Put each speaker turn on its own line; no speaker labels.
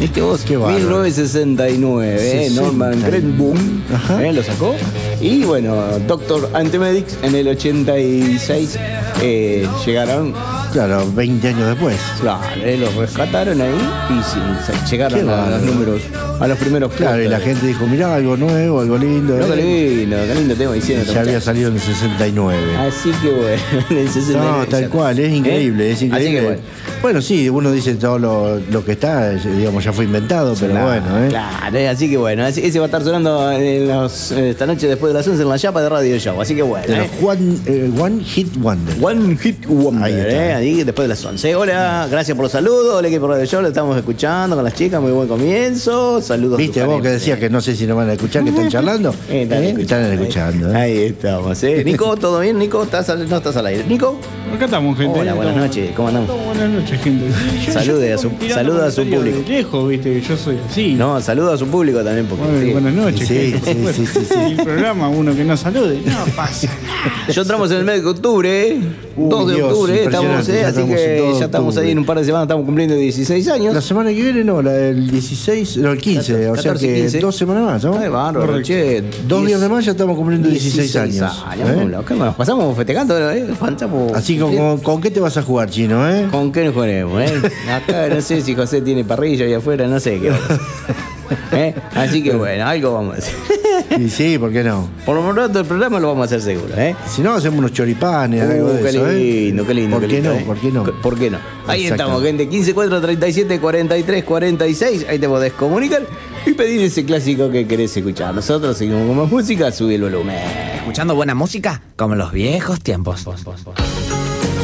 ¿Viste vos?
Qué bárbaro.
1969, Norman Grenboom lo sacó. Y bueno, Doctor Anthemedics en el 86 llegaron.
Claro, 20 años después.
Claro, los rescataron ahí y sí, llegaron a los números, a los primeros.
Claro, y la gente dijo, mirá, algo nuevo, algo lindo.
No, qué lindo tema diciendo.
Ya había salido en el 69.
Así que bueno, en el 69.
No, tal cual, es increíble, es increíble.
Así que
bueno, sí, uno dice todo lo que está, digamos, ya fue inventado, pero
claro,
bueno,
Claro, así que bueno, ese va a estar sonando esta noche después de las 11 en la chapa de Radio Show, así que bueno.
One Hit Wonder.
One Hit Wonder,
ahí está.
Ahí después de las 11. Hola, gracias por los saludos, hola equipo de Radio Show, lo estamos escuchando con las chicas, muy buen comienzo, saludos.
¿Viste vos que decías que no sé si nos van a escuchar, que están charlando? Están escuchando.
Ahí estamos, Nico, ¿todo bien, Nico? No estás al aire. ¿Nico?
Acá estamos, gente.
Hola, buenas noches, ¿cómo andamos?
Buenas noches, gente.
Saluda a su público.
De lejos, viste, que yo soy así.
No, saluda a su público también. Porque,
bueno, buenas noches,
sí,
gente.
sí.
El programa, uno que no salude, no pasa nada.
Ya entramos en el mes de octubre, 2 de
Dios,
octubre, estamos,
impresionante, ya
así
estamos en
que
2 de
ya estamos
octubre.
ahí en un par de semanas, estamos cumpliendo 16 años.
La semana que viene no, el 16, no, el 15,
14,
o sea que
15.
2 semanas más, ¿no?
Ay, bárbaro, che.
2 días de más ya estamos cumpliendo 16 años.
¿Qué nos pasamos festejando, Fanchamos.
Así que ¿con qué te vas a jugar, Chino,
¿Con qué nos jugaremos, Acá no sé si José tiene parrilla ahí afuera, no sé qué vamos a hacer. Así que bueno, algo vamos a hacer.
Y sí, ¿por qué no?
Por lo menos el programa lo vamos a hacer seguro,
Si no, hacemos unos choripanes, algo de
qué
eso,
lindo, qué lindo.
¿Por
qué
qué
lindo,
no? ¿Por qué no?
¿Por qué no? Ahí
Exacto.
estamos, gente. 15 4 37 43 46. Ahí te podés comunicar y pedir ese clásico que querés escuchar. Nosotros seguimos con más música. Subí el volumen.
Escuchando buena música como en los viejos tiempos.